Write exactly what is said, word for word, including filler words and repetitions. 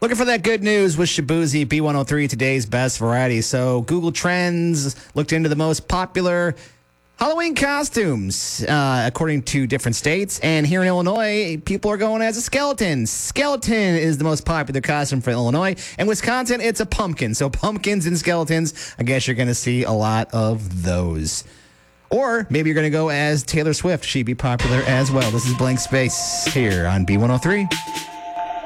Looking for that good news with Shabuzi B one oh three, today's best variety. So Google Trends looked into the most popular Halloween costumes uh, according to different states. And here in Illinois, people are going as a skeleton. Skeleton is the most popular costume for Illinois. And Wisconsin, it's a pumpkin. So pumpkins and skeletons, I guess you're going to see a lot of those. Or maybe you're going to go as Taylor Swift. She'd be popular as well. This is Blank Space here on B one oh three.